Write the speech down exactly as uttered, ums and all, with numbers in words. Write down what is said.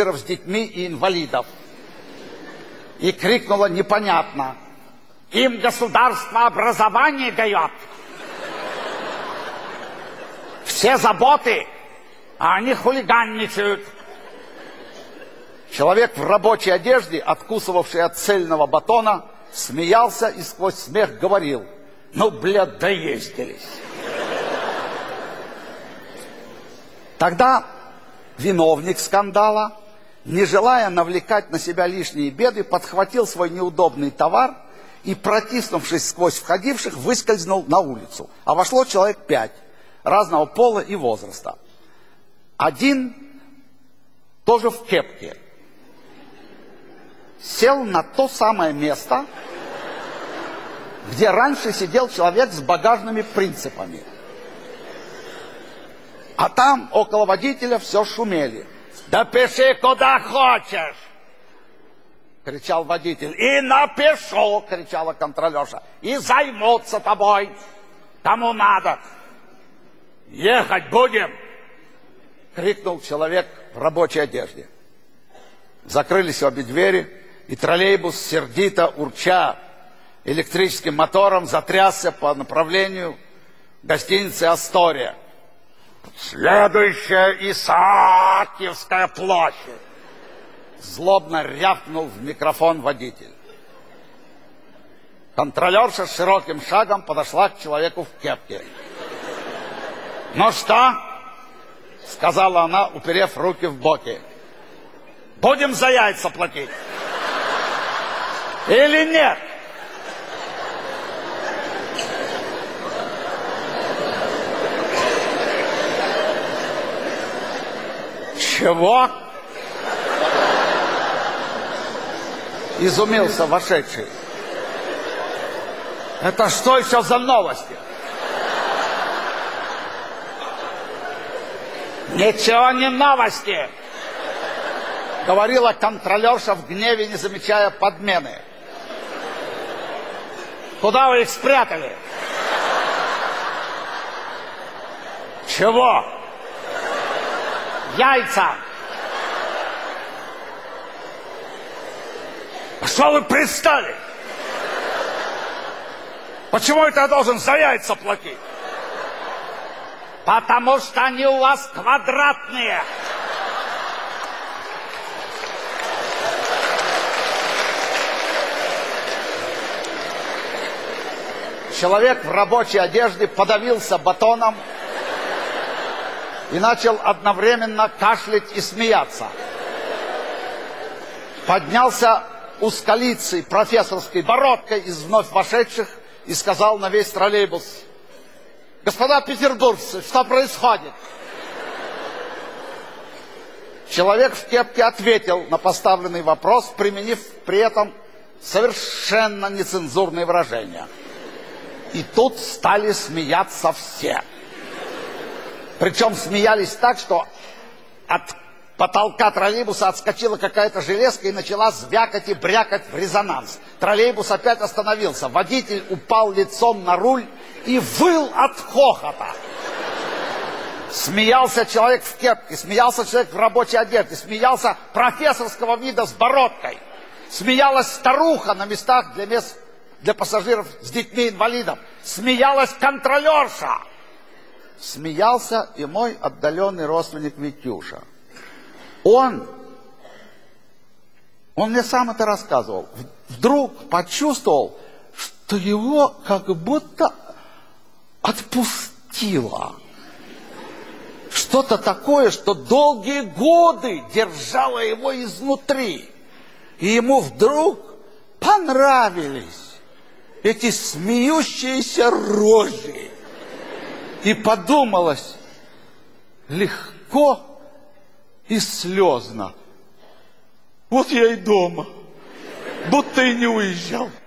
пассажиров с детьми и инвалидов. И крикнула непонятно: им государство образование дает. Все заботы, а они хулиганничают. Человек в рабочей одежде, откусывавший от цельного батона, смеялся и сквозь смех говорил: ну, блядь, доездились. Тогда виновник скандала, не желая навлекать на себя лишние беды, подхватил свой неудобный товар и, протиснувшись сквозь входивших, выскользнул на улицу. А вошло человек пять, разного пола и возраста. Один тоже в кепке сел на то самое место, где раньше сидел человек с багажными принципами. А там около водителя все шумели. «Да пиши куда хочешь!» — кричал водитель. «И напишу!» — кричала контролерша. «И займутся тобой! Кому надо!» «Ехать будем!» — крикнул человек в рабочей одежде. Закрылись обе двери, и троллейбус, сердито урча электрическим мотором, затрясся по направлению гостиницы «Астория». «Следующая Исаакиевская площадь!» Злобно рявкнул в микрофон водитель. Контролерша широким шагом подошла к человеку в кепке. «Ну что?» — сказала она, уперев руки в боки. «Будем за яйца платить? Или нет?» «Чего?» — изумился вошедший. «Это что еще за новости?» «Ничего не новости!» — говорила контролерша в гневе, не замечая подмены. «Куда вы их спрятали?» «Чего?» «Яйца!» «А что вы пристали? Почему это я должен за яйца платить?» «Потому что они у вас квадратные!» Человек в рабочей одежде подавился батоном и начал одновременно кашлять и смеяться. Поднялся узколицей профессорской бородкой из вновь вошедших и сказал на весь троллейбус: «Господа петербуржцы, что происходит?» Человек в кепке ответил на поставленный вопрос, применив при этом совершенно нецензурные выражения. И тут стали смеяться все. Причем смеялись так, что от потолка троллейбуса отскочила какая-то железка и начала звякать и брякать в резонанс. Троллейбус опять остановился. Водитель упал лицом на руль и выл от хохота. Смеялся человек в кепке, смеялся человек в рабочей одежде, смеялся профессорского вида с бородкой. Смеялась старуха на местах для мест для пассажиров с детьми-инвалидов. Смеялась контролерша. Смеялся и мой отдаленный родственник Витюша. Он, он мне сам это рассказывал, вдруг почувствовал, что его как будто отпустило. Что-то такое, что долгие годы держало его изнутри. И ему вдруг понравились эти смеющиеся рожи. И подумалось легко и слезно: вот я и дома, будто и не уезжал.